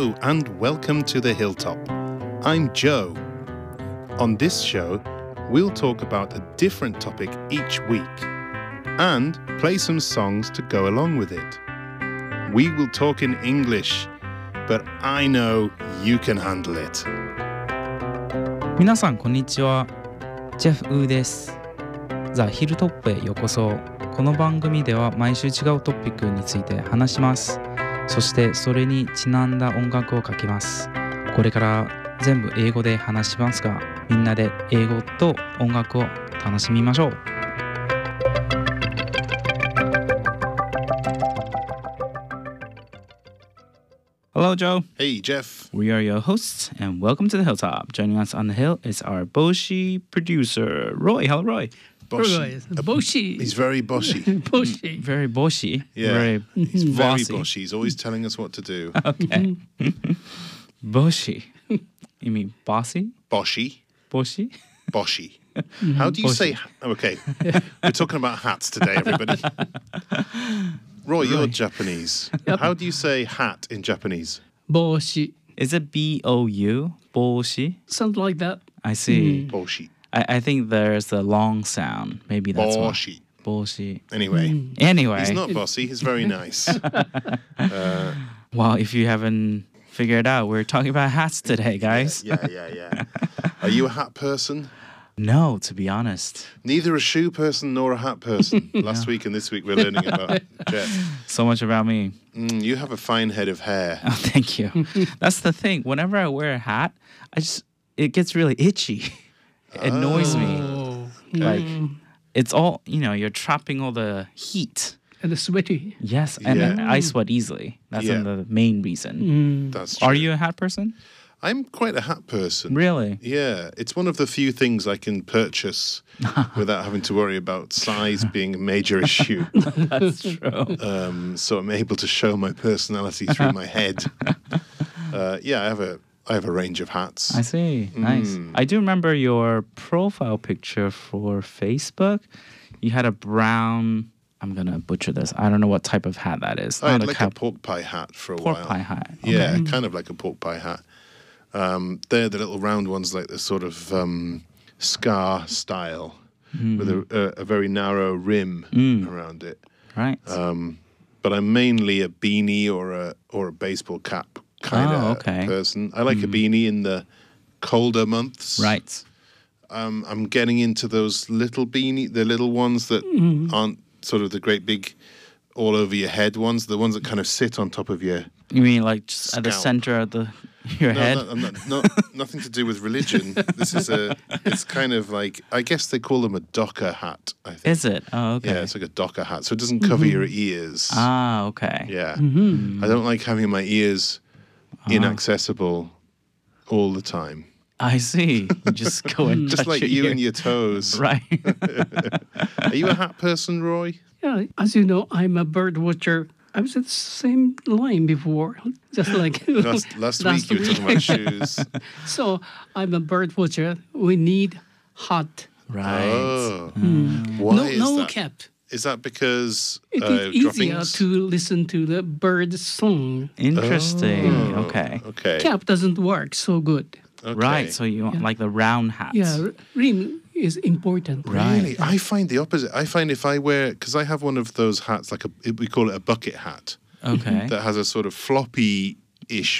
Hello and welcome to the Hilltop. I'm Joe. On this show, we'll talk about a different topic each week and play some songs to go along with it. We will talk in English, but I know you can handle it. 皆さんこんにちは。ジェフ・ウーです。ザ・ヒルトップへようこそ。この番組では毎週違うトピックについて話します。そしてそれにちなんだ音楽をかけます。これから全部英語で話しますが、みんなで英語と音楽を楽しみましょう。Hello, Joe. Hey, Jeff. We are your hosts, and welcome to the Hilltop. Joining us on the hill is our Boshi producer, Roy. Hello, Roy. Boshi. He's very boshy. Boshi. Very Boshi. Yeah, he's very bossy. boshy. He's always telling us what to do. Okay. Boshi. You mean bossy? Boshy. Boshi? Boshy. How do you say... Okay, we're talking about hats today, everybody. Roy, you're Japanese. Yep. How do you say hat in Japanese? Boshi. Is it B-O-U? Boshi? Something like that. I see. Boshi. I think there's a long sound. Maybe that's why. Boshi. Boshi. Anyway, Anyway. he's not bossy. He's very nice. Well, if you haven't figured out, we're talking about hats today, guys. Yeah. Are you a hat person? No, to be honest. Neither a shoe person nor a hat person. Last week and this week we're learning about Jeff. So much about me. You have a fine head of hair. Oh, thank you. That's the thing. Whenever I wear a hat, it gets really itchy. It annoys me. Oh. Like, it's all, you're trapping all the heat. And sweaty. Yes, and Yeah. I sweat easily. That's Yeah. the main reason. That's true. Are you a hat person? I'm quite a hat person. Really? Yeah, it's one of the few things I can purchase without having to worry about size being a major issue. That's true. So I'm able to show my personality through my head. I have a range of hats. I see. Nice. I do remember your profile picture for Facebook. You had a brown, I'm going to butcher this. I don't know what type of hat that is. I had Not like a pork pie hat for a while. pork pie hat. Okay. Yeah, kind of like a pork pie hat. They're the little round ones, like the sort of scar style, with a very narrow rim around it. Right. But I'm mainly a beanie or a baseball cap kind of person. I like a beanie in the colder months. Right. I'm getting into those little the little ones that aren't sort of the great big all over your head ones, the ones that kind of sit on top of your... You mean like just at the scalp. center of your head? No, nothing to do with religion. It's kind of like, I guess they call them a docker hat, I think. Is it? Oh, okay. Yeah, it's like a docker hat, so it doesn't cover your ears. Ah, okay. Yeah. I don't like having my ears inaccessible all the time. I see. You just go and Just touch like your you ear. and your toes. Right. Are you a hat person, Roy? Yeah, as you know, I'm a bird watcher. I was at the same line before, just like Last week you were talking about shoes. So I'm a bird watcher. We need hat. Right. Oh. Why No, is no that? cap. Is that because It is easier droppings? to listen to the bird song. Interesting. Oh, Okay. Okay. Cap doesn't work so good. Okay. Right. So you want like the round hats. Yeah, rim is important. Really? I find the opposite. I find if I wear, because I have one of those hats, we call it a bucket hat, Okay. that has a sort of floppy-ish